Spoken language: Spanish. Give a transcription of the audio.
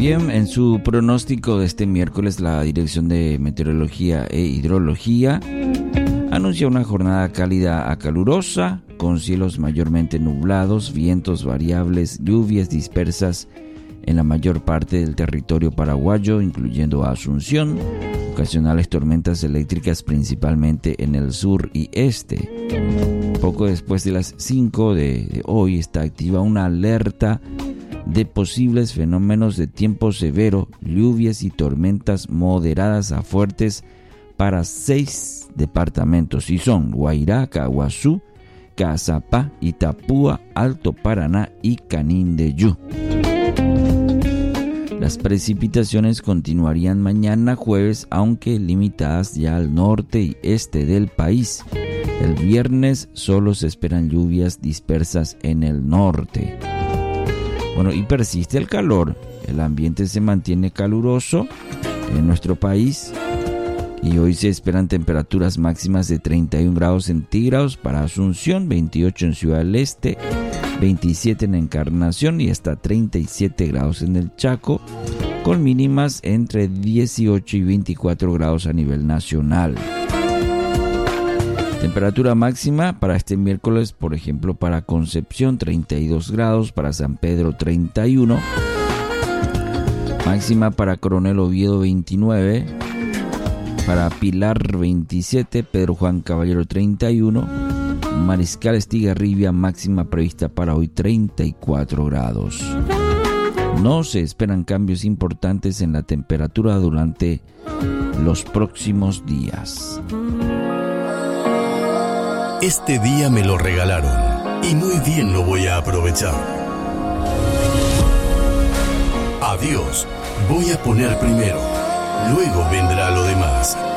Bien, en su pronóstico de este miércoles, la Dirección de Meteorología e Hidrología anuncia una jornada cálida a calurosa, con cielos mayormente nublados, vientos variables, lluvias dispersas en la mayor parte del territorio paraguayo, incluyendo Asunción, ocasionales tormentas eléctricas principalmente en el sur y este. Poco después de las 5 de hoy está activa una alerta de posibles fenómenos de tiempo severo, lluvias y tormentas moderadas a fuertes para 6 departamentos, y son Guairá, Caguazú, Cazapá, Itapúa, Alto Paraná y Canindeyú. Las precipitaciones continuarían mañana jueves, aunque limitadas ya al norte y este del país. El viernes solo se esperan lluvias dispersas en el norte. Bueno, y persiste el calor. El ambiente se mantiene caluroso en nuestro país y hoy se esperan temperaturas máximas de 31 grados centígrados para Asunción, 28 en Ciudad del Este, 27 en Encarnación y hasta 37 grados en el Chaco, con mínimas entre 18 y 24 grados a nivel nacional. Temperatura máxima para este miércoles, por ejemplo, para Concepción 32 grados, para San Pedro 31, máxima para Coronel Oviedo 29, para Pilar 27, Pedro Juan Caballero 31, Mariscal Estigarribia máxima prevista para hoy 34 grados. No se esperan cambios importantes en la temperatura durante los próximos días. Este día me lo regalaron y muy bien lo voy a aprovechar. A Dios voy a poner primero, luego vendrá lo demás.